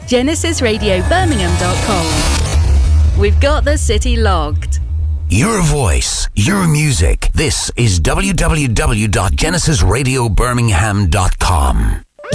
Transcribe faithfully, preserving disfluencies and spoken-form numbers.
genesis radio birmingham dot com. We've got the city logged. Your voice, your music. This is w w w dot genesis radio birmingham dot com.